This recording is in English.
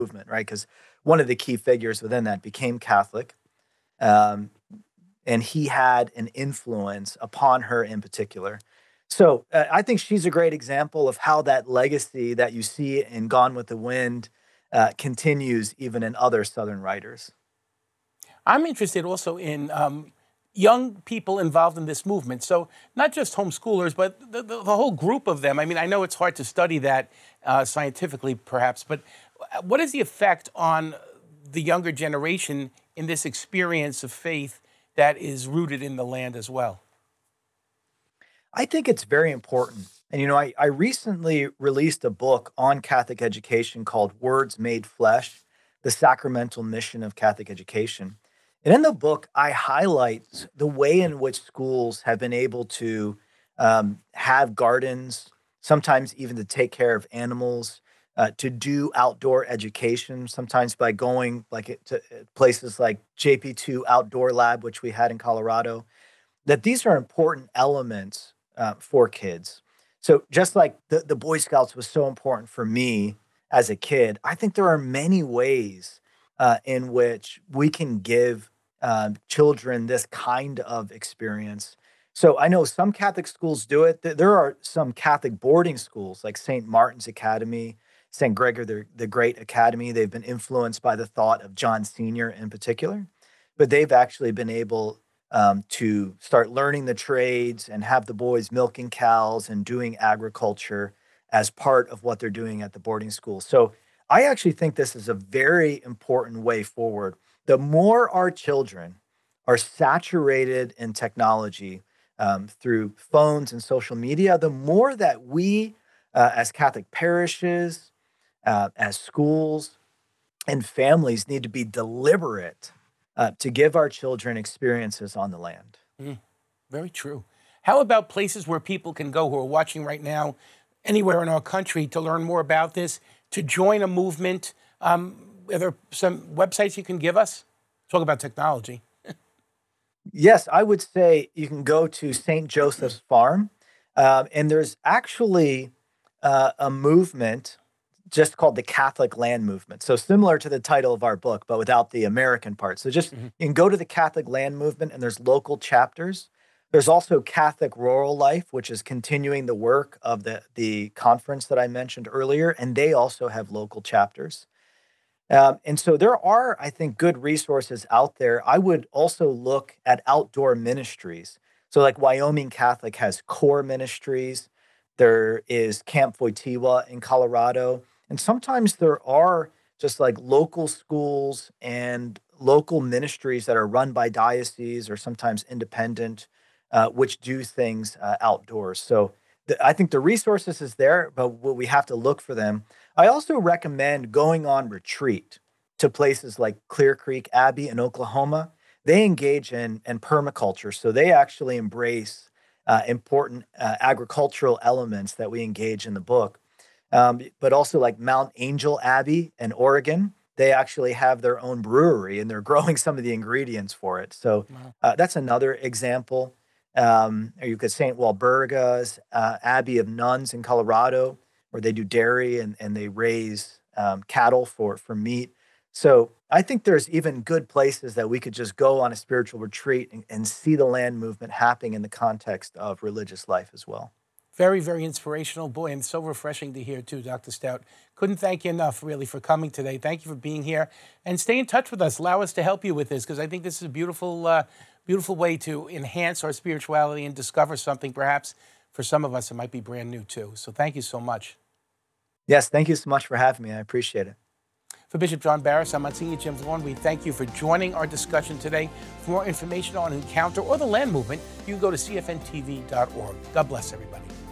movement, right? Because one of the key figures within that became Catholic, um, and he had an influence upon her in particular. So I think she's a great example of how that legacy that you see in Gone with the Wind continues even in other Southern writers. I'm interested also in young people involved in this movement. So not just homeschoolers, but the whole group of them. I mean, I know it's hard to study that scientifically, perhaps, but what is the effect on the younger generation in this experience of faith that is rooted in the land as well? I think it's very important. And, I recently released a book on Catholic education called Words Made Flesh: The Sacramental Mission of Catholic Education. And in the book, I highlight the way in which schools have been able to have gardens, sometimes even to take care of animals, to do outdoor education, sometimes by going to places like JP2 Outdoor Lab, which we had in Colorado, that these are important elements for kids. So just like the Boy Scouts was so important for me as a kid, I think there are many ways in which we can give children this kind of experience. So I know some Catholic schools do it. There are some Catholic boarding schools like St. Martin's Academy, St. Gregor the Great Academy. They've been influenced by the thought of John Sr. in particular, but they've actually been able to start learning the trades and have the boys milking cows and doing agriculture as part of what they're doing at the boarding school. So I actually think this is a very important way forward. The more our children are saturated in technology through phones and social media, the more that we, as Catholic parishes, as schools, and families, need to be deliberate to give our children experiences on the land. Mm, very true. How about places where people can go who are watching right now, anywhere in our country, to learn more about this, to join a movement? Are there some websites you can give us? Talk about technology. Yes, I would say you can go to St. Joseph's Farm, and there's actually a movement just called the Catholic Land Movement. So similar to the title of our book, but without the American part. So just Mhm. you can go to the Catholic Land Movement, and there's local chapters. There's also Catholic Rural Life, which is continuing the work of the conference that I mentioned earlier, and they also have local chapters. And so there are, I think, good resources out there. I would also look at outdoor ministries. So, like Wyoming Catholic has core ministries. There is Camp Wojtyła in Colorado. And sometimes there are just like local schools and local ministries that are run by dioceses or sometimes independent, which do things outdoors. So I think the resources is there, but we have to look for them. I also recommend going on retreat to places like Clear Creek Abbey in Oklahoma. They engage in permaculture, so they actually embrace important agricultural elements that we engage in the book. But also like Mount Angel Abbey in Oregon, they actually have their own brewery and they're growing some of the ingredients for it. So Wow. that's another example. Or you could St. Walburga's Abbey of Nuns in Colorado, where they do dairy and they raise cattle for meat. So I think there's even good places that we could just go on a spiritual retreat and see the land movement happening in the context of religious life as well. Very, very inspirational. Boy, and so refreshing to hear, too, Dr. Stout. Couldn't thank you enough, really, for coming today. Thank you for being here. And stay in touch with us. Allow us to help you with this, because I think this is a beautiful, beautiful way to enhance our spirituality and discover something, perhaps, for some of us, it might be brand new, too. So thank you so much. Yes, thank you so much for having me. I appreciate it. For Bishop John Barris, I'm Monsignor Jim Vaughn. We thank you for joining our discussion today. For more information on Encounter or the land movement, you can go to cfntv.org. God bless everybody.